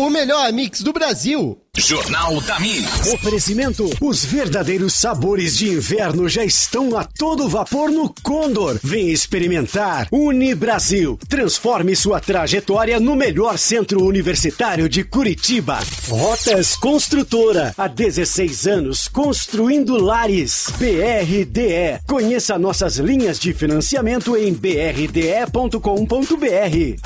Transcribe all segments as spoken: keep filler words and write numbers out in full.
o melhor mix do Brasil. Jornal da Mix. Oferecimento: os verdadeiros sabores de inverno já estão a todo vapor no Condor. Vem experimentar. Unibrasil. Transforme sua trajetória no melhor centro universitário de Curitiba. Rotas Construtora. Há dezesseis anos construindo lares. B R D E. Conheça nossas linhas de financiamento em b r d e ponto com ponto b r.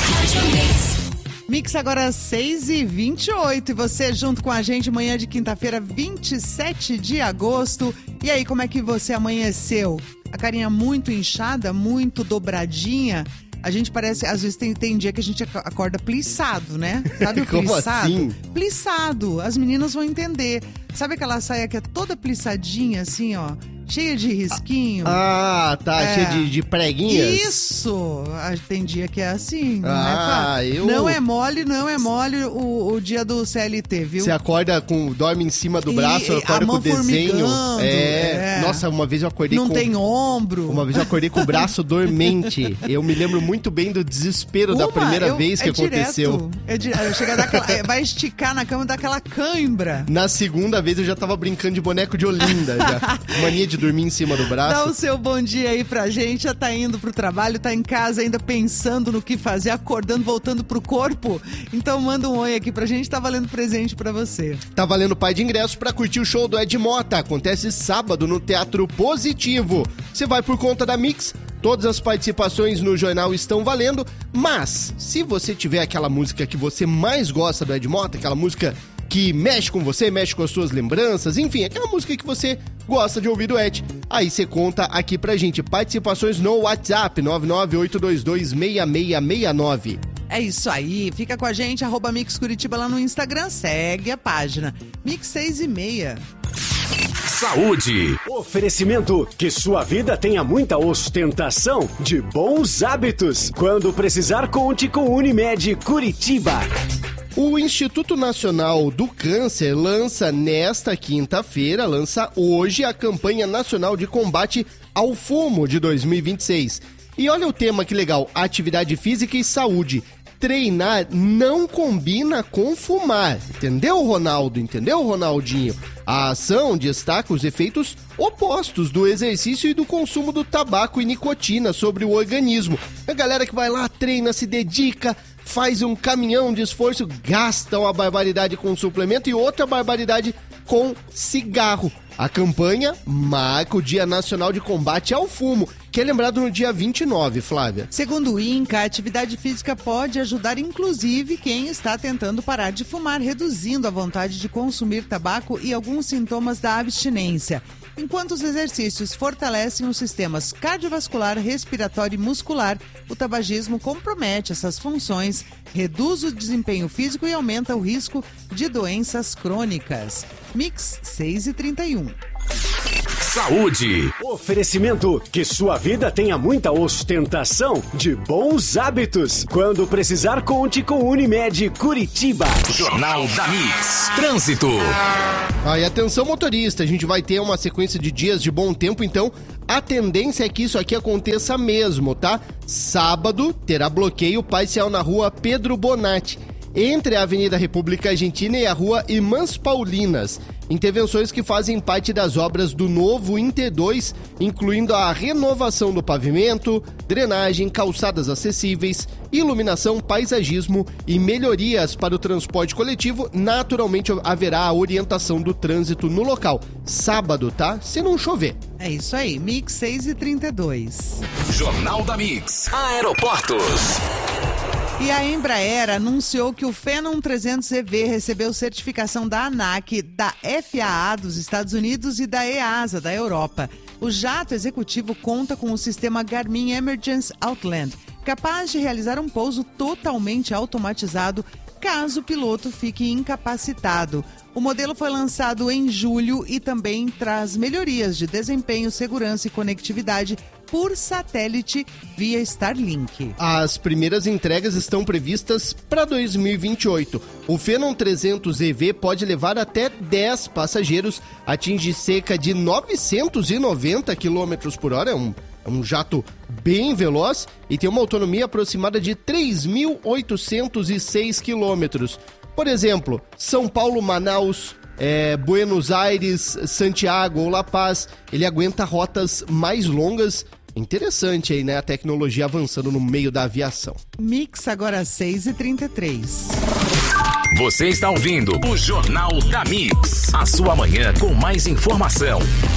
Mix agora seis e vinte e oito e você junto com a gente manhã de quinta-feira, vinte e sete de agosto. E aí, como é que você amanheceu? A carinha muito inchada, muito dobradinha? A gente parece, às vezes tem, tem dia que a gente acorda plissado, né? Sabe o Como plissado? assim? Plissado, as meninas vão entender. Sabe aquela saia que é toda plissadinha assim, ó? Cheia de risquinho. Ah, tá, É. cheia de, de preguinhas. Isso! Ah, tem dia que é assim, não Ah, é, Fábio? eu- Não é mole, não é mole o, o dia do C L T, viu? Você acorda com, dorme em cima do E- braço, e acorda a mão com o desenho. formigando, É. é. Nossa, uma vez eu acordei Não com... tem ombro. Uma vez eu acordei com o braço dormente. Eu me lembro muito bem do desespero da Uma, primeira eu- vez que é aconteceu. Direto, é direto. Chega a dar aquela, é, vai esticar na cama e dá aquela cãibra. Na segunda vez eu já tava brincando de boneco de Olinda. Já. Mania de dormir em cima do braço. Dá o seu bom dia aí pra gente. Já tá indo pro trabalho, tá em casa ainda pensando no que fazer, acordando, voltando pro corpo. Então manda um oi aqui pra gente, tá valendo presente pra você. Tá valendo pai de ingressos pra curtir o show do Ed Mota. Acontece sábado no Teatro Positivo. Você vai por conta da Mix. Todas as participações no jornal estão valendo. Mas, se você tiver aquela música que você mais gosta do Ed Mota, aquela música que mexe com você, mexe com as suas lembranças, enfim, aquela música que você gosta de ouvir do Ed, aí você conta aqui pra gente. Participações no WhatsApp, nove nove oito dois dois seis seis seis nove. É isso aí, fica com a gente, arroba Mix Curitiba lá no Instagram, segue a página Mix seis e meia. Saúde. Oferecimento: que sua vida tenha muita ostentação de bons hábitos. Quando precisar, conte com Unimed Curitiba. O Instituto Nacional do Câncer lança nesta quinta-feira, lança hoje a campanha nacional de combate ao fumo de dois mil e vinte e seis. E olha o tema que legal, atividade física e saúde. Treinar não combina com fumar. Entendeu, Ronaldo? Entendeu, Ronaldinho? A ação destaca os efeitos opostos do exercício e do consumo do tabaco e nicotina sobre o organismo. A galera que vai lá, treina, se dedica, faz um caminhão de esforço, gasta uma barbaridade com suplemento e outra barbaridade com cigarro. A campanha marca o Dia Nacional de Combate ao Fumo, que é lembrado no dia vinte e nove, Flávia. Segundo o INCA, a atividade física pode ajudar inclusive quem está tentando parar de fumar, reduzindo a vontade de consumir tabaco e alguns sintomas da abstinência. Enquanto os exercícios fortalecem os sistemas cardiovascular, respiratório e muscular, o tabagismo compromete essas funções, reduz o desempenho físico e aumenta o risco de doenças crônicas. Mix seis e trinta e um. Saúde. Oferecimento: que sua vida tenha muita ostentação de bons hábitos. Quando precisar, conte com Unimed Curitiba. Jornal da Mix. Trânsito. Ah, e atenção, motorista, a gente vai ter uma sequência de dias de bom tempo, então a tendência é que isso aqui aconteça mesmo, tá? Sábado terá bloqueio parcial na rua Pedro Bonatti, entre a Avenida República Argentina e a rua Irmãs Paulinas. Intervenções que fazem parte das obras do novo Inter dois, incluindo a renovação do pavimento, drenagem, calçadas acessíveis, iluminação, paisagismo e melhorias para o transporte coletivo. Naturalmente haverá a orientação do trânsito no local. Sábado, tá? Se não chover. É isso aí, Mix seis e trinta e dois. Jornal da Mix. Aeroportos. E a Embraer anunciou que o Phenom trezentos E V recebeu certificação da ANAC, da F A A dos Estados Unidos e da EASA da Europa. O jato executivo conta com o sistema Garmin Emergency Outland, capaz de realizar um pouso totalmente automatizado caso o piloto fique incapacitado. O modelo foi lançado em julho e também traz melhorias de desempenho, segurança e conectividade por satélite via Starlink. As primeiras entregas estão previstas para dois mil e vinte e oito. O Phenom trezentos E V pode levar até dez passageiros, atinge cerca de novecentos e noventa quilômetros por hora, é um, é um jato bem veloz e tem uma autonomia aproximada de três mil oitocentos e seis quilômetros. Por exemplo, São Paulo, Manaus, é, Buenos Aires, Santiago ou La Paz, ele aguenta rotas mais longas. Interessante aí, né? A tecnologia avançando no meio da aviação. Mix agora às seis e trinta e três. Você está ouvindo o Jornal da Mix. A sua manhã com mais informação.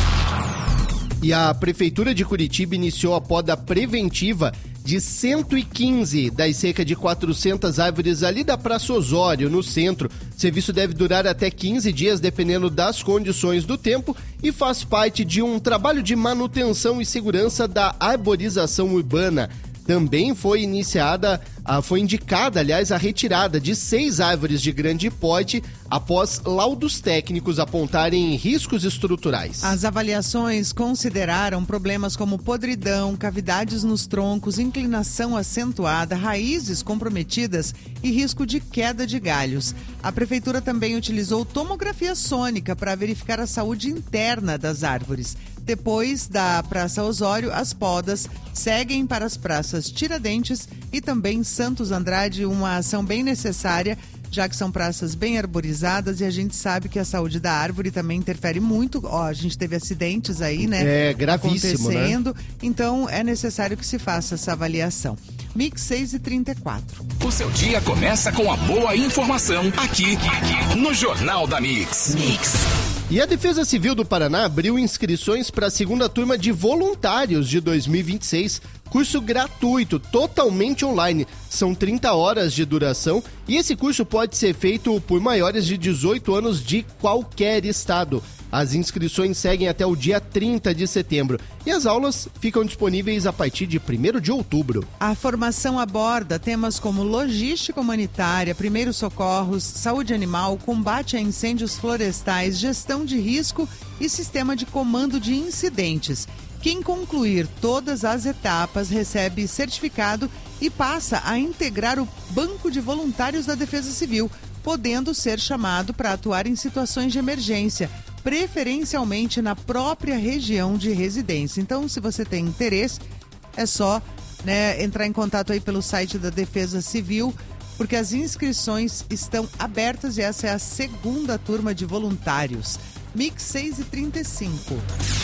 E a Prefeitura de Curitiba iniciou a poda preventiva de cento e quinze das cerca de quatrocentas árvores ali da Praça Osório, no centro. O serviço deve durar até quinze dias, dependendo das condições do tempo, e faz parte de um trabalho de manutenção e segurança da arborização urbana. Também foi iniciada, foi indicada, aliás, a retirada de seis árvores de grande porte após laudos técnicos apontarem riscos estruturais. As avaliações consideraram problemas como podridão, cavidades nos troncos, inclinação acentuada, raízes comprometidas e risco de queda de galhos. A prefeitura também utilizou tomografia sônica para verificar a saúde interna das árvores. Depois da Praça Osório, as podas seguem para as praças Tiradentes e também Santos Andrade, uma ação bem necessária, já que são praças bem arborizadas e a gente sabe que a saúde da árvore também interfere muito. Ó, a gente teve acidentes aí, né? É gravíssimo, acontecendo, né? Então é necessário que se faça essa avaliação. Mix seis e trinta e quatro. O seu dia começa com a boa informação aqui no Jornal da Mix. Mix. E a Defesa Civil do Paraná abriu inscrições para a segunda turma de voluntários de dois mil e vinte e seis, curso gratuito, totalmente online. São trinta horas de duração e esse curso pode ser feito por maiores de dezoito anos de qualquer estado. As inscrições seguem até o dia trinta de setembro e as aulas ficam disponíveis a partir de primeiro de outubro. A formação aborda temas como logística humanitária, primeiros socorros, saúde animal, combate a incêndios florestais, gestão de risco e sistema de comando de incidentes. Quem concluir todas as etapas recebe certificado e passa a integrar o Banco de Voluntários da Defesa Civil, podendo ser chamado para atuar em situações de emergência, preferencialmente na própria região de residência. Então, se você tem interesse, é só, né, entrar em contato aí pelo site da Defesa Civil, porque as inscrições estão abertas e essa é a segunda turma de voluntários. Mix seis e trinta e cinco.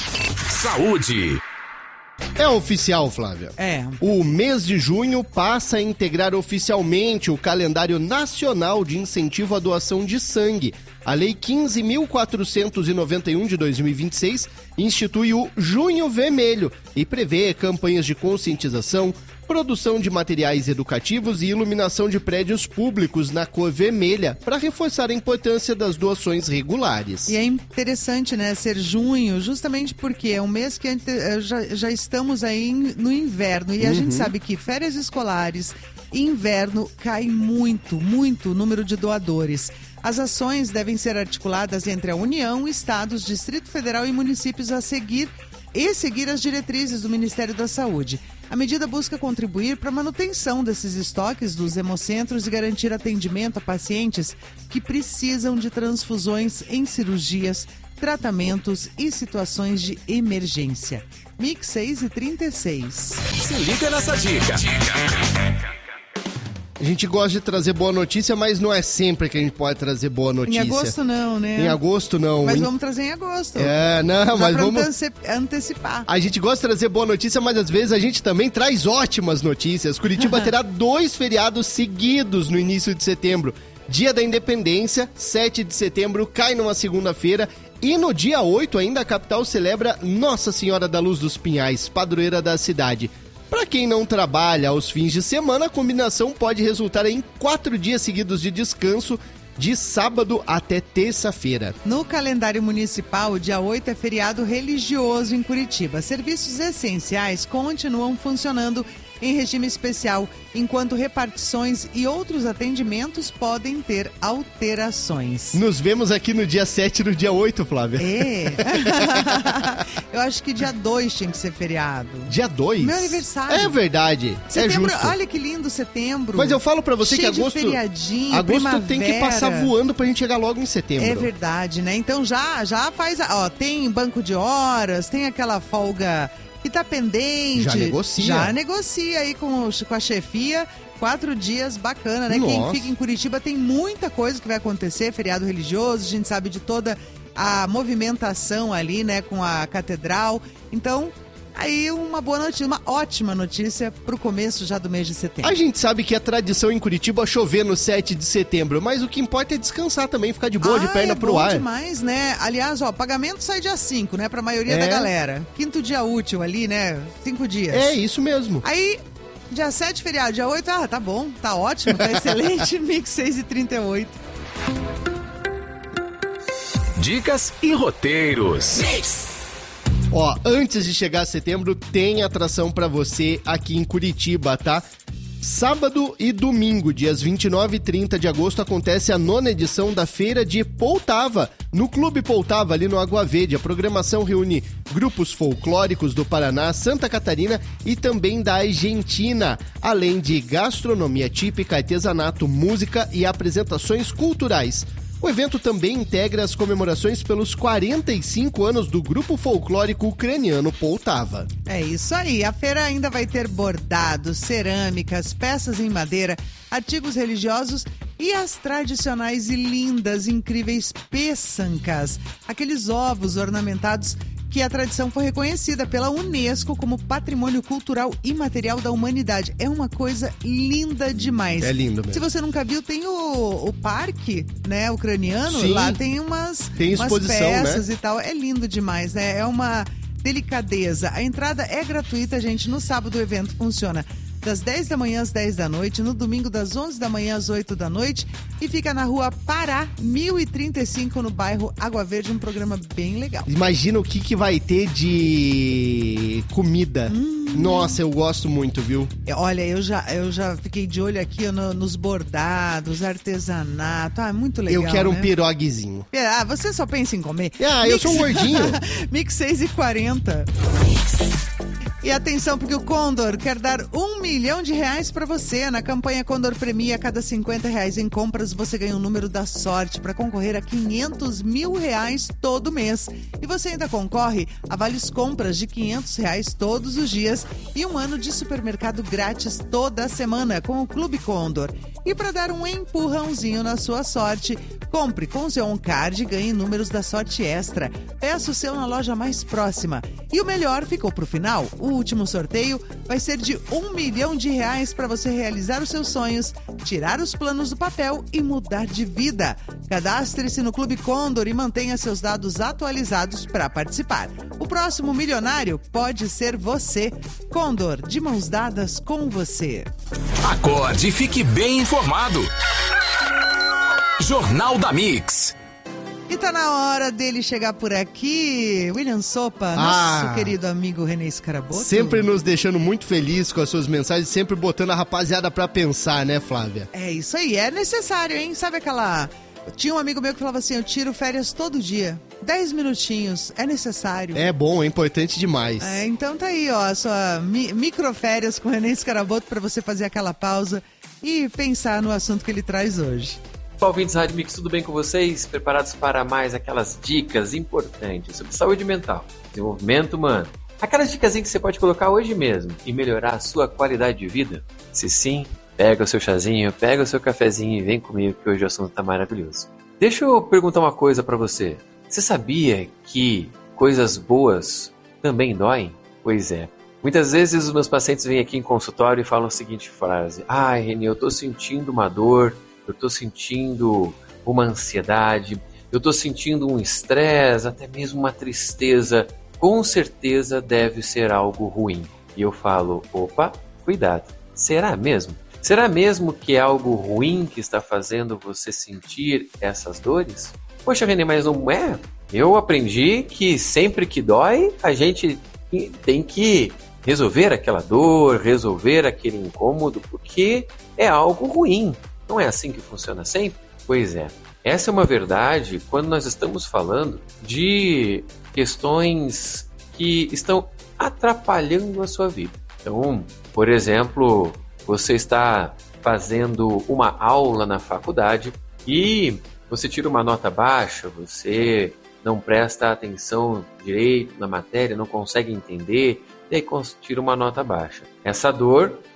Saúde. É oficial, Flávia. É. O mês de junho passa a integrar oficialmente o calendário nacional de incentivo à doação de sangue. A Lei quinze mil quatrocentos e noventa e um de dois mil e vinte e seis institui o Junho Vermelho e prevê campanhas de conscientização, produção de materiais educativos e iluminação de prédios públicos na cor vermelha para reforçar a importância das doações regulares. E é interessante, né, ser junho, justamente porque é um mês que já, já estamos aí no inverno e a uhum. gente sabe que férias escolares e inverno cai muito, muito o número de doadores. As ações devem ser articuladas entre a União, estados, Distrito Federal e municípios a seguir e seguir as diretrizes do Ministério da Saúde. A medida busca contribuir para a manutenção desses estoques dos hemocentros e garantir atendimento a pacientes que precisam de transfusões em cirurgias, tratamentos e situações de emergência. Mix seis e trinta e seis. Se liga nessa dica. A gente gosta de trazer boa notícia, mas não é sempre que a gente pode trazer boa notícia. Em agosto não, né? Em agosto não. Mas em... vamos trazer em agosto. É, não, Já mas pra vamos... antecipar. A gente gosta de trazer boa notícia, mas às vezes a gente também traz ótimas notícias. Curitiba terá dois feriados seguidos no início de setembro. Dia da Independência, sete de setembro, cai numa segunda-feira. E no dia oito ainda a capital celebra Nossa Senhora da Luz dos Pinhais, padroeira da cidade. Para quem não trabalha aos fins de semana, a combinação pode resultar em quatro dias seguidos de descanso, de sábado até terça-feira. No calendário municipal, o dia oito é feriado religioso em Curitiba. Serviços essenciais continuam funcionando em regime especial, enquanto repartições e outros atendimentos podem ter alterações. Nos vemos aqui no dia sete e no dia oito, Flávia. É. Eu acho que dia dois tinha que ser feriado. Dia dois? Meu aniversário. É verdade. Setembro, é justo. Olha que lindo setembro. Mas eu falo pra você cheio que agosto... de feriadinho, agosto primavera. Tem que passar voando pra gente chegar logo em setembro. É verdade, né? Então já, já faz... Ó, tem banco de horas, tem aquela folga... que tá pendente. Já negocia. Já negocia aí com, com a chefia quatro dias, bacana, né? Nossa. Quem fica em Curitiba tem muita coisa que vai acontecer, feriado religioso, a gente sabe de toda a movimentação ali, né, com a catedral. Então, aí uma boa notícia, uma ótima notícia pro começo já do mês de setembro. A gente sabe que a tradição em Curitiba é chover no sete de setembro, mas o que importa é descansar também, ficar de boa, ah, de perna é pro bom ar. demais, né? Aliás, ó, pagamento sai dia cinco, né? Pra maioria É. da galera. Quinto dia útil ali, né? Cinco dias. É isso mesmo. Aí, dia sete, feriado. Dia oito, ah, tá bom, tá ótimo, tá excelente. Mix seis e trinta e oito. Dicas e roteiros. Ó, antes de chegar setembro, tem atração pra você aqui em Curitiba, tá? Sábado e domingo, dias vinte e nove e trinta de agosto, acontece a nona edição da Feira de Poltava, no Clube Poltava, ali no Água Verde. A programação reúne grupos folclóricos do Paraná, Santa Catarina e também da Argentina, além de gastronomia típica, artesanato, música e apresentações culturais. O evento também integra as comemorações pelos quarenta e cinco anos do grupo folclórico ucraniano Poltava. É isso aí. A feira ainda vai ter bordados, cerâmicas, peças em madeira, artigos religiosos e as tradicionais e lindas, incríveis peçancas. Aqueles ovos ornamentados que a tradição foi reconhecida pela Unesco como Patrimônio Cultural Imaterial da Humanidade. É uma coisa linda demais. É lindo mesmo. Se você nunca viu, tem o, o parque, né, ucraniano. Sim. Lá tem umas, Tem umas exposição, peças né? e tal. É lindo demais, né? É uma delicadeza. A entrada é gratuita, gente. No sábado o evento funciona das dez da manhã às dez da noite, no domingo das onze da manhã às oito da noite e fica na rua Pará, mil e trinta e cinco, no bairro Água Verde, um programa bem legal. Imagina o que, que vai ter de comida. Hum. Nossa, eu gosto muito, viu? Olha, eu já, eu já fiquei de olho aqui no, nos bordados, artesanato. Ah, é muito legal, Eu quero né? um piroguezinho. Ah, você só pensa em comer? Ah, eu sou um gordinho. Mix seis e quarenta. E atenção, porque o Condor quer dar um milhão de reais para você. Na campanha Condor Premia, a cada cinquenta reais em compras, você ganha um número da sorte para concorrer a quinhentos mil reais todo mês. E você ainda concorre a vales compras de quinhentos reais todos os dias e um ano de supermercado grátis toda semana com o Clube Condor. E para dar um empurrãozinho na sua sorte, compre com o Xeon Card e ganhe números da sorte extra. Peça o seu na loja mais próxima. E o melhor ficou pro final. O último sorteio vai ser de um milhão de reais para você realizar os seus sonhos, tirar os planos do papel e mudar de vida. Cadastre-se no Clube Condor e mantenha seus dados atualizados para participar. O próximo milionário pode ser você. Condor, de mãos dadas com você. Acorde e fique bem informado. Jornal da Mix. E tá na hora dele chegar por aqui, William Sopa, Ah, nosso querido amigo René Scaraboto. Sempre nos deixando muito felizes com as suas mensagens, sempre botando a rapaziada pra pensar, né, Flávia? É isso aí, é necessário, hein? Sabe aquela... Tinha um amigo meu que falava assim, eu tiro férias todo dia. Dez minutinhos, é necessário. É bom, é importante demais. É, então tá aí, ó, a sua mi- microférias com o René Scaraboto pra você fazer aquela pausa e pensar no assunto que ele traz hoje. Olá, ouvintes da Rádio Mix, tudo bem com vocês? Preparados para mais aquelas dicas importantes sobre saúde mental, desenvolvimento humano? Aquelas dicas que você pode colocar hoje mesmo e melhorar a sua qualidade de vida? Se sim, pega o seu chazinho, pega o seu cafezinho e vem comigo que hoje o assunto tá maravilhoso. Deixa eu perguntar uma coisa para você. Você sabia que coisas boas também doem? Pois é. Muitas vezes os meus pacientes vêm aqui em consultório e falam a seguinte frase: ai, Renê, eu tô sentindo uma dor, eu tô sentindo uma ansiedade, eu tô sentindo um estresse, até mesmo uma tristeza. Com certeza deve ser algo ruim. E eu falo, opa, cuidado. Será mesmo? Será mesmo que é algo ruim que está fazendo você sentir essas dores? Poxa, Renê, mas não é? Eu aprendi que sempre que dói, a gente tem que resolver aquela dor, resolver aquele incômodo, porque é algo ruim. Não é assim que funciona sempre? Pois é. Essa é uma verdade quando nós estamos falando de questões que estão atrapalhando a sua vida. Então, por exemplo, você está fazendo uma aula na faculdade e você tira uma nota baixa, você não presta atenção direito na matéria, não consegue entender, e aí tira uma nota baixa. Essa dor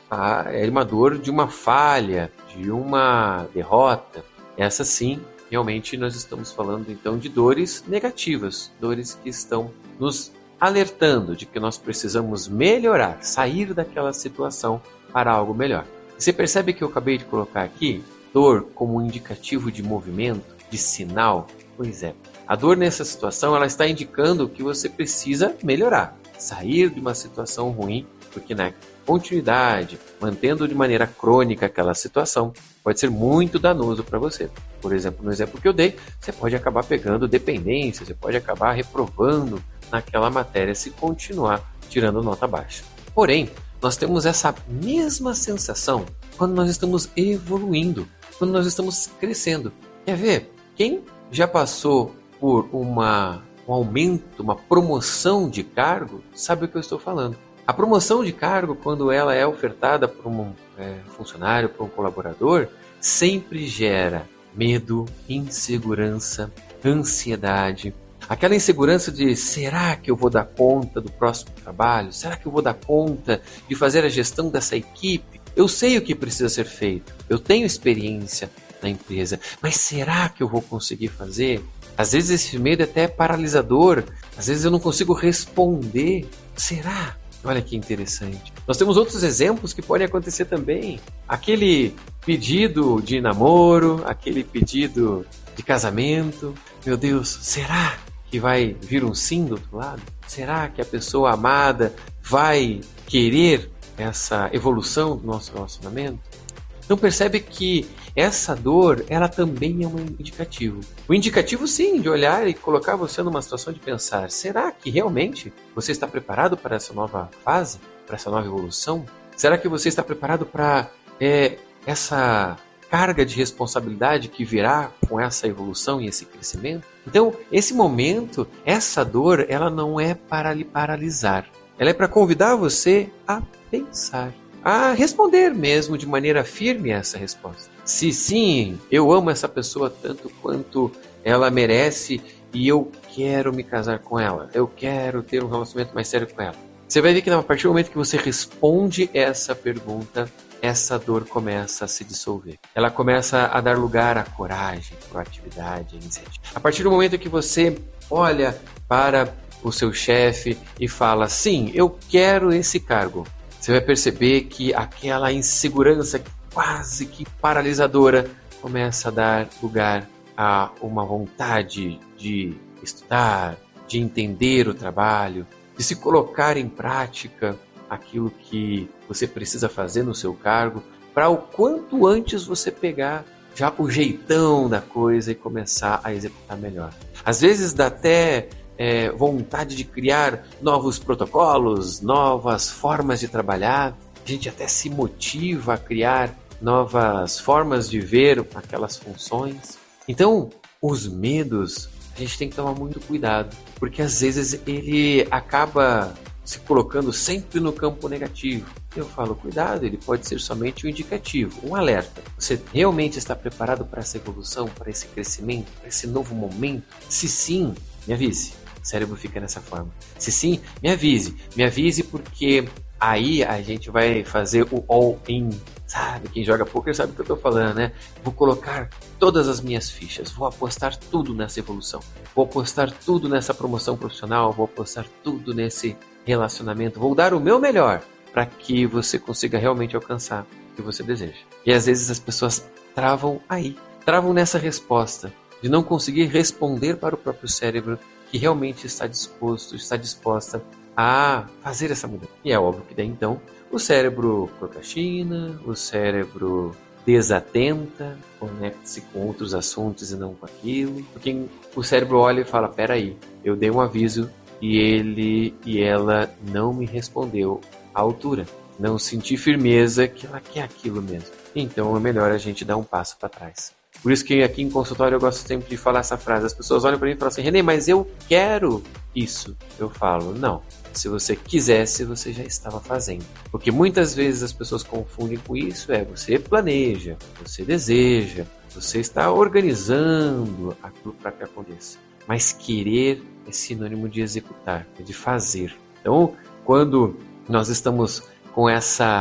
é uma dor de uma falha, de uma derrota. Essa sim, realmente nós estamos falando então de dores negativas, dores que estão nos alertando de que nós precisamos melhorar, sair daquela situação para algo melhor. Você percebe que eu acabei de colocar aqui dor como um indicativo de movimento, de sinal? Pois é, a dor nessa situação ela está indicando que você precisa melhorar, sair de uma situação ruim, porque na continuidade, mantendo de maneira crônica aquela situação, pode ser muito danoso para você. Por exemplo, no exemplo que eu dei, você pode acabar pegando dependência, você pode acabar reprovando naquela matéria se continuar tirando nota baixa. Porém, nós temos essa mesma sensação quando nós estamos evoluindo, quando nós estamos crescendo. Quer ver? Quem já passou por uma, um aumento, uma promoção de cargo, sabe o que eu estou falando. A promoção de cargo, quando ela é ofertada por um é, funcionário, por um colaborador, sempre gera medo, insegurança, ansiedade. Aquela insegurança de, será que eu vou dar conta do próximo trabalho? Será que eu vou dar conta de fazer a gestão dessa equipe? Eu sei o que precisa ser feito, eu tenho experiência na empresa, mas será que eu vou conseguir fazer? Às vezes esse medo é até paralisador, às vezes eu não consigo responder. Será? Olha que interessante. Nós temos outros exemplos que podem acontecer também. Aquele pedido de namoro, aquele pedido de casamento. Meu Deus, será que vai vir um sim do outro lado? Será que a pessoa amada vai querer essa evolução do nosso relacionamento? Então percebe que essa dor, ela também é um indicativo. O indicativo sim, de olhar e colocar você numa situação de pensar, será que realmente você está preparado para essa nova fase? Para essa nova evolução? Será que você está preparado para é, essa carga de responsabilidade que virá com essa evolução e esse crescimento? Então, esse momento, essa dor, ela não é para lhe paralisar. Ela é para convidar você a pensar, a responder mesmo de maneira firme essa resposta. Se sim, eu amo essa pessoa tanto quanto ela merece e eu quero me casar com ela, eu quero ter um relacionamento mais sério com ela. Você vai ver que a partir do momento que você responde essa pergunta, essa dor começa a se dissolver. Ela começa a dar lugar à coragem, proatividade, à iniciativa. A partir do momento que você olha para o seu chefe e fala, sim, eu quero esse cargo, você vai perceber que aquela insegurança quase que paralisadora começa a dar lugar a uma vontade de estudar, de entender o trabalho, de se colocar em prática aquilo que você precisa fazer no seu cargo, para o quanto antes você pegar já o jeitão da coisa e começar a executar melhor. Às vezes dá até é, vontade de criar novos protocolos, novas formas de trabalhar. A gente até se motiva a criar novas formas de ver aquelas funções. Então, os medos, a gente tem que tomar muito cuidado, porque às vezes ele acaba se colocando sempre no campo negativo. Eu falo, cuidado, ele pode ser somente um indicativo, um alerta. Você realmente está preparado para essa evolução, para esse crescimento, para esse novo momento? Se sim, me avise. O cérebro fica nessa forma. Se sim, me avise. Me avise porque aí a gente vai fazer o all-in. Sabe, quem joga poker sabe o que eu estou falando, né? Vou colocar todas as minhas fichas, vou apostar tudo nessa evolução, vou apostar tudo nessa promoção profissional, vou apostar tudo nesse relacionamento, vou dar o meu melhor para que você consiga realmente alcançar o que você deseja. E às vezes as pessoas travam aí, travam nessa resposta, de não conseguir responder para o próprio cérebro que realmente está disposto, está disposta a fazer essa mudança. E é óbvio que daí então o cérebro procrastina, o cérebro desatenta, conecta-se com outros assuntos e não com aquilo. Porque o cérebro olha e fala, peraí, eu dei um aviso e ele e ela não me respondeu à altura. Não senti firmeza que ela quer aquilo mesmo. Então é melhor a gente dar um passo para trás. Por isso que aqui em consultório eu gosto sempre de falar essa frase. As pessoas olham para mim e falam assim, Renê, mas eu quero isso. Eu falo, não. Se você quisesse, você já estava fazendo. Porque muitas vezes as pessoas confundem com isso. É, você planeja, você deseja, você está organizando aquilo para que aconteça. Mas querer é sinônimo de executar, de fazer. Então, quando nós estamos com essa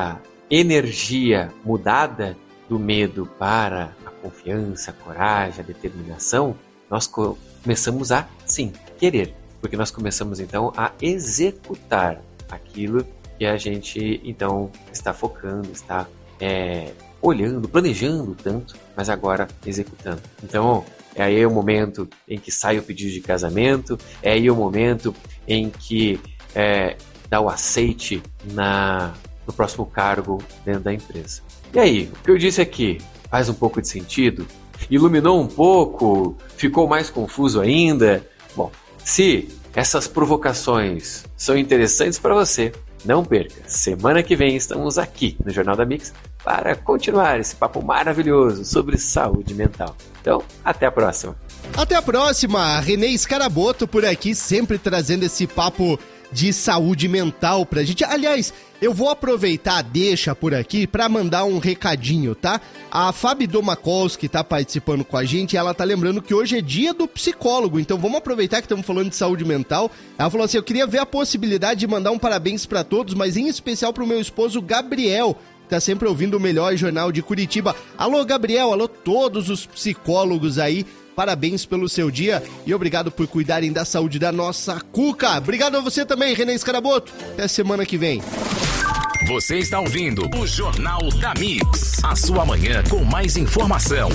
energia mudada do medo para a confiança, a coragem, a determinação, nós co- começamos a, sim, querer. Porque nós começamos, então, a executar aquilo que a gente, então, está focando, está é, olhando, planejando tanto, mas agora executando. Então, é aí o momento em que sai o pedido de casamento, é aí o momento em que é, dá o aceite na, no próximo cargo dentro da empresa. E aí, o que eu disse aqui faz um pouco de sentido? Iluminou um pouco? Ficou mais confuso ainda? Bom, se essas provocações são interessantes para você, não perca. Semana que vem estamos aqui no Jornal da Mix para continuar esse papo maravilhoso sobre saúde mental. Então, até a próxima. Até a próxima. Renê Scaraboto por aqui, sempre trazendo esse papo de saúde mental pra gente. Aliás, eu vou aproveitar a deixa por aqui pra mandar um recadinho, tá? A Fabi Domakolski tá participando com a gente, ela tá lembrando que hoje é dia do psicólogo, então vamos aproveitar que estamos falando de saúde mental. Ela falou assim, eu queria ver a possibilidade de mandar um parabéns pra todos, mas em especial pro meu esposo Gabriel, que tá sempre ouvindo o melhor jornal de Curitiba. Alô, Gabriel, alô todos os psicólogos aí. Parabéns pelo seu dia e obrigado por cuidarem da saúde da nossa Cuca. Obrigado a você também, Renê Scaraboto. Até semana que vem. Você está ouvindo o Jornal da Mix. A sua manhã com mais informação.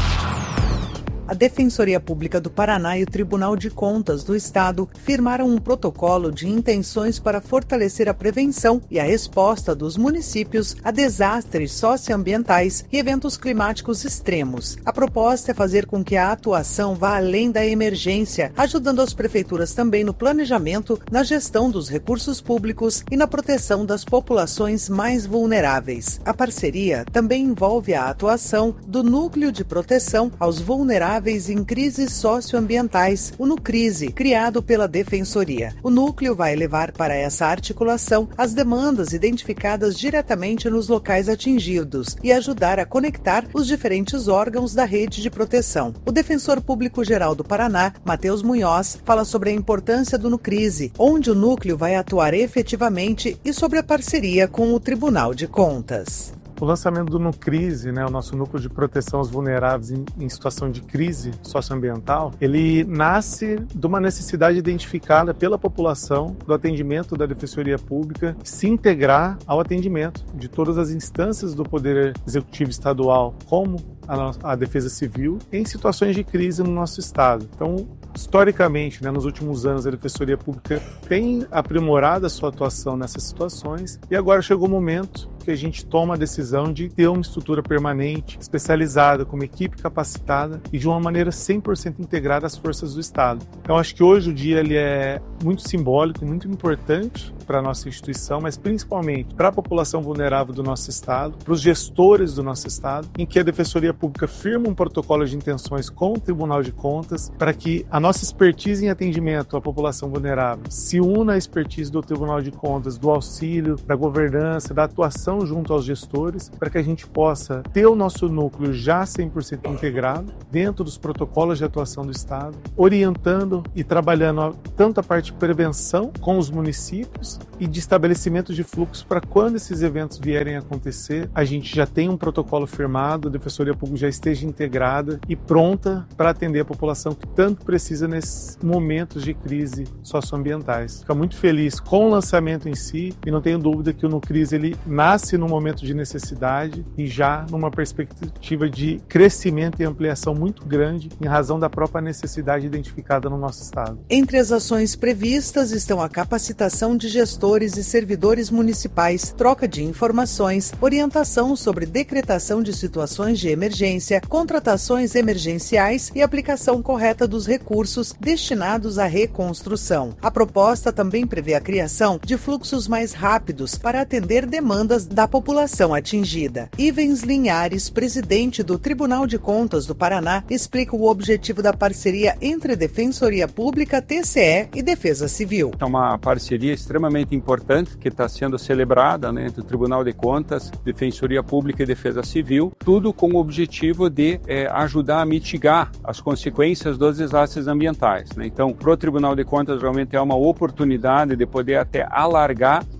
A Defensoria Pública do Paraná e o Tribunal de Contas do Estado firmaram um protocolo de intenções para fortalecer a prevenção e a resposta dos municípios a desastres socioambientais e eventos climáticos extremos. A proposta é fazer com que a atuação vá além da emergência, ajudando as prefeituras também no planejamento, na gestão dos recursos públicos e na proteção das populações mais vulneráveis. A parceria também envolve a atuação do Núcleo de Proteção aos Vulneráveis em Crises Socioambientais, o NUCRISE, criado pela Defensoria. O núcleo vai levar para essa articulação as demandas identificadas diretamente nos locais atingidos e ajudar a conectar os diferentes órgãos da rede de proteção. O Defensor Público-Geral do Paraná, Matheus Munhoz, fala sobre a importância do NUCRISE, onde o núcleo vai atuar efetivamente e sobre a parceria com o Tribunal de Contas. O lançamento do NUCRISE, né, o nosso Núcleo de Proteção aos Vulneráveis em, em Situação de Crise Socioambiental, ele nasce de uma necessidade identificada pela população do atendimento da Defensoria Pública se integrar ao atendimento de todas as instâncias do Poder Executivo Estadual, como a, a Defesa Civil, em situações de crise no nosso Estado. Então, historicamente, né, nos últimos anos, a Defensoria Pública tem aprimorado a sua atuação nessas situações e agora chegou o momento que a gente toma a decisão de ter uma estrutura permanente, especializada, com uma equipe capacitada e de uma maneira cem por cento integrada às forças do Estado. Então, acho que hoje o dia ele é muito simbólico, muito importante para a nossa instituição, mas principalmente para a população vulnerável do nosso Estado, para os gestores do nosso Estado, em que a Defensoria Pública firma um protocolo de intenções com o Tribunal de Contas para que a nossa expertise em atendimento à população vulnerável se una à expertise do Tribunal de Contas, do auxílio, da governança, da atuação junto aos gestores, para que a gente possa ter o nosso núcleo já cem por cento integrado dentro dos protocolos de atuação do Estado, orientando e trabalhando tanto a parte de prevenção com os municípios e de estabelecimento de fluxos para quando esses eventos vierem a acontecer, a gente já tem um protocolo firmado, a Defensoria Pública já esteja integrada e pronta para atender a população que tanto precisa nesses momentos de crise socioambientais. Fico muito feliz com o lançamento em si e não tenho dúvida que o NUCRISE ele nasce num momento de necessidade e já numa perspectiva de crescimento e ampliação muito grande em razão da própria necessidade identificada no nosso Estado. Entre as ações previstas estão a capacitação de gestores e servidores municipais, troca de informações, orientação sobre decretação de situações de emergência, contratações emergenciais e aplicação correta dos recursos destinados à reconstrução. A proposta também prevê a criação de fluxos mais rápidos para atender demandas da população atingida. Ivens Linhares, presidente do Tribunal de Contas do Paraná, explica o objetivo da parceria entre Defensoria Pública, T C E e Defesa Civil. É uma parceria extremamente importante que está sendo celebrada, né, entre o Tribunal de Contas, Defensoria Pública e Defesa Civil, tudo com o objetivo de é, ajudar a mitigar as consequências dos desastres ambientais, né? Então, para o Tribunal de Contas realmente é uma oportunidade de poder até alargar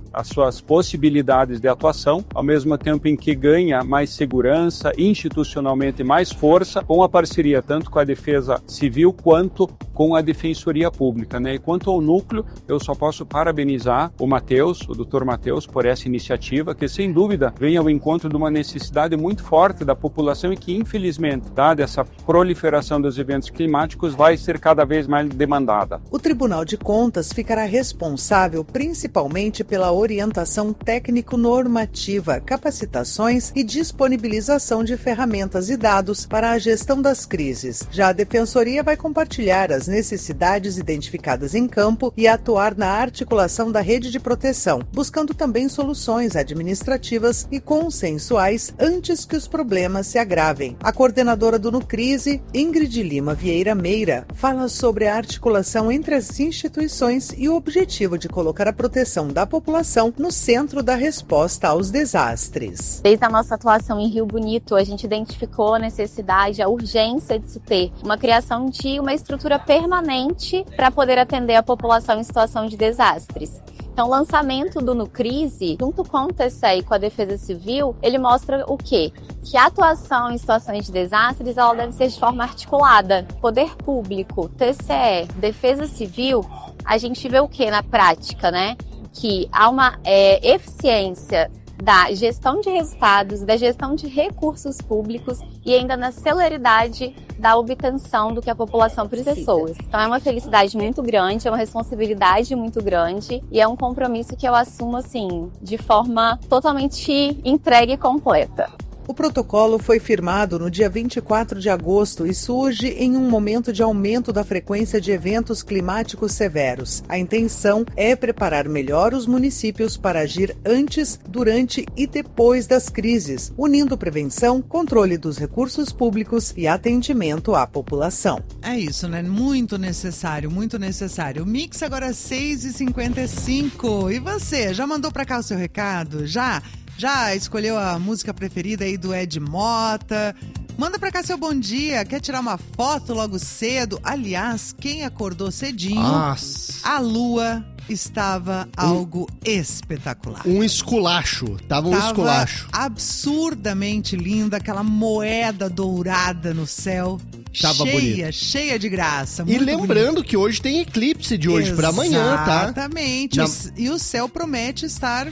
as suas possibilidades de atuação, ao mesmo tempo em que ganha mais segurança, institucionalmente mais força, com a parceria tanto com a Defesa Civil quanto com a Defensoria Pública, né? E quanto ao núcleo, eu só posso parabenizar o Matheus, o doutor Matheus, por essa iniciativa, que sem dúvida vem ao encontro de uma necessidade muito forte da população e que, infelizmente, dada essa proliferação dos eventos climáticos, vai ser cada vez mais demandada. O Tribunal de Contas ficará responsável principalmente pela orientação técnico-normativa, capacitações e disponibilização de ferramentas e dados para a gestão das crises. Já a Defensoria vai compartilhar as necessidades identificadas em campo e atuar na articulação da rede de proteção, buscando também soluções administrativas e consensuais antes que os problemas se agravem. A coordenadora do Nucrise, Ingrid Lima Vieira Meira, fala sobre a articulação entre as instituições e o objetivo de colocar a proteção da população no centro da resposta aos desastres. Desde a nossa atuação em Rio Bonito, a gente identificou a necessidade, a urgência de se ter uma criação de uma estrutura permanente para poder atender a população em situação de desastres. Então, o lançamento do Nucrise, junto com o T C E e com a Defesa Civil, ele mostra o quê? Que a atuação em situações de desastres, ela deve ser de forma articulada. Poder Público, T C E, Defesa Civil, a gente vê o quê na prática, né? Que há uma é, eficiência da gestão de resultados, da gestão de recursos públicos e ainda na celeridade da obtenção do que a população precisa. Então é uma felicidade muito grande, é uma responsabilidade muito grande e é um compromisso que eu assumo assim, de forma totalmente entregue e completa. O protocolo foi firmado no dia vinte e quatro de agosto e surge em um momento de aumento da frequência de eventos climáticos severos. A intenção é preparar melhor os municípios para agir antes, durante e depois das crises, unindo prevenção, controle dos recursos públicos e atendimento à população. É isso, né? Muito necessário, muito necessário. O Mix agora é seis e cinquenta e cinco. E você, já mandou para cá o seu recado? Já? Já escolheu a música preferida aí do Ed Mota? Manda pra cá seu bom dia. Quer tirar uma foto logo cedo? Aliás, quem acordou cedinho, Nossa. a lua estava um, algo espetacular. Um esculacho. Tava um Tava esculacho. absurdamente linda, aquela moeda dourada no céu. Tava cheia, bonito. cheia de graça. E lembrando bonito. que hoje tem eclipse de hoje pra amanhã, tá? Exatamente. Na... E o céu promete estar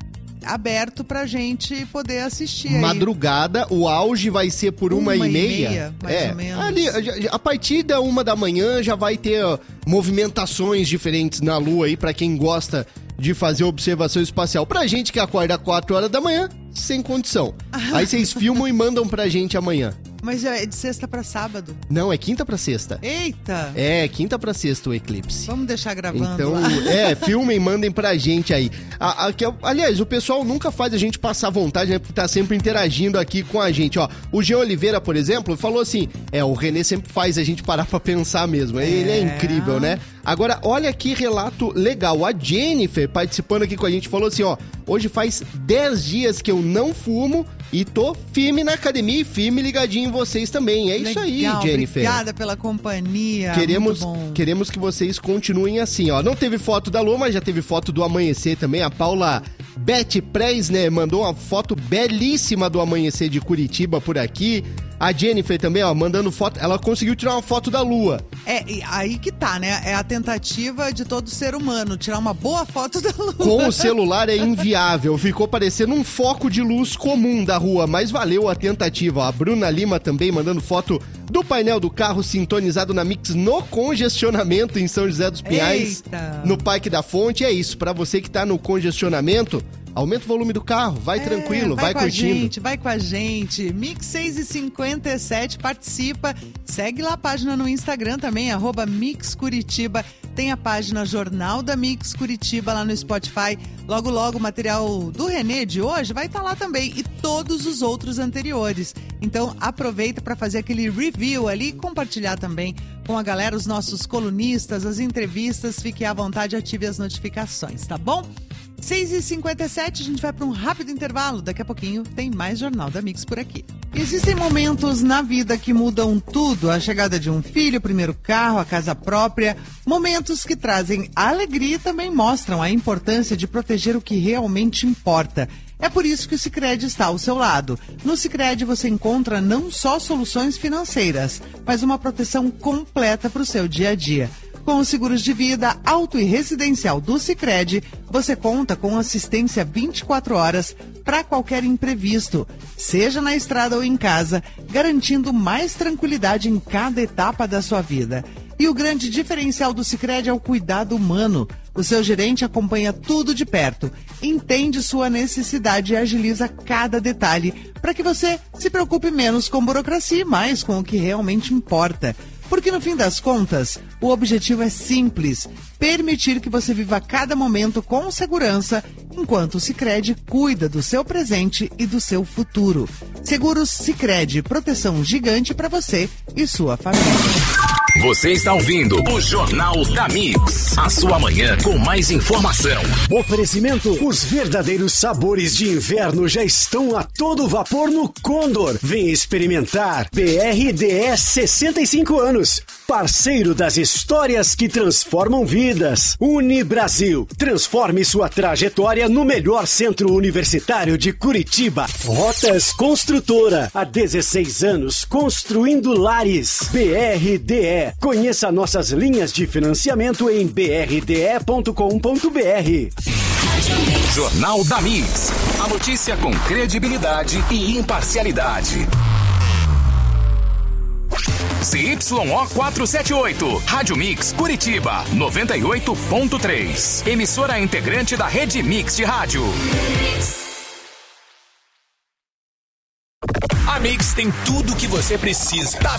aberto pra gente poder assistir aí. Madrugada, o auge vai ser por uma, uma e meia. E meia mais é, ou menos. Ali, a partir da uma da manhã já vai ter ó, movimentações diferentes na Lua aí pra quem gosta de fazer observação espacial. Pra gente que acorda quatro horas da manhã, sem condição. Aí vocês filmam e mandam pra gente amanhã. Mas é de sexta pra sábado. Não, é quinta pra sexta. Eita! É, quinta pra sexta o eclipse. Vamos deixar gravando então, lá. É, filmem e mandem pra gente aí. A, a, que, aliás, o pessoal nunca faz a gente passar vontade, né? Porque tá sempre interagindo aqui com a gente, ó. O Jean Oliveira, por exemplo, falou assim, é, o Renê sempre faz a gente parar pra pensar mesmo. É. Ele é incrível, né? Agora, olha que relato legal. A Jennifer, participando aqui com a gente, falou assim, ó, hoje faz dez dias que eu não fumo e tô firme na academia e firme ligadinho em vocês também. É isso Legal, aí, Jennifer. Obrigada pela companhia. Queremos, muito bom. queremos que vocês continuem assim, ó. Não teve foto da lua, mas já teve foto do amanhecer também. A Paula Beth Presner mandou uma foto belíssima do amanhecer de Curitiba por aqui. A Jennifer também, ó, mandando foto. Ela conseguiu tirar uma foto da lua. É, aí que tá, né? É a tentativa de todo ser humano, tirar uma boa foto da lua. Com o celular é inviável. Ficou parecendo um foco de luz comum da rua, mas valeu a tentativa. Ó, a Bruna Lima também mandando foto do painel do carro sintonizado na Mix no congestionamento em São José dos Pinhais. Eita. No Parque da Fonte. É isso, pra você que tá no congestionamento, aumenta o volume do carro, vai é, tranquilo, vai, vai com curtindo. A gente, vai com a gente. Mix seis e cinquenta e sete, participa. Segue lá a página no Instagram também, arroba Mix Curitiba. Tem a página Jornal da Mix Curitiba lá no Spotify. Logo, logo, o material do Renê de hoje vai estar lá também. E todos os outros anteriores. Então, aproveita para fazer aquele review ali e compartilhar também com a galera, os nossos colunistas, as entrevistas. Fique à vontade, ative as notificações, tá bom? seis e cinquenta e sete, a gente vai para um rápido intervalo. Daqui a pouquinho tem mais Jornal da Mix por aqui. Existem momentos na vida que mudam tudo, a chegada de um filho, o primeiro carro, a casa própria, momentos que trazem alegria e também mostram a importância de proteger o que realmente importa. É por isso que o Sicredi está ao seu lado. No Sicredi você encontra não só soluções financeiras, mas uma proteção completa para o seu dia a dia. Com os seguros de vida, auto e residencial do Sicredi, você conta com assistência vinte e quatro horas para qualquer imprevisto, seja na estrada ou em casa, garantindo mais tranquilidade em cada etapa da sua vida. E o grande diferencial do Sicredi é o cuidado humano. O seu gerente acompanha tudo de perto, entende sua necessidade e agiliza cada detalhe para que você se preocupe menos com burocracia e mais com o que realmente importa. Porque no fim das contas, o objetivo é simples, permitir que você viva cada momento com segurança, enquanto o Sicredi cuida do seu presente e do seu futuro. Seguros Sicredi, proteção gigante para você e sua família. Você está ouvindo o Jornal da Mix, a sua manhã com mais informação. Oferecimento: os verdadeiros sabores de inverno já estão a todo vapor no Condor. Vem experimentar. B R D S sessenta e cinco anos, parceiro das histórias que transformam vidas. Unibrasil, transforme sua trajetória no melhor centro universitário de Curitiba. Rotas Construtora, há dezesseis anos construindo lares. B R D E, conheça nossas linhas de financiamento em b r d e ponto com ponto b r. Jornal da Mix, a notícia com credibilidade e imparcialidade. C Y O quatrocentos e setenta e oito, Rádio Mix Curitiba, noventa e oito ponto três. Emissora integrante da Rede Mix de Rádio. A Mix tem tudo o que você precisa. Tá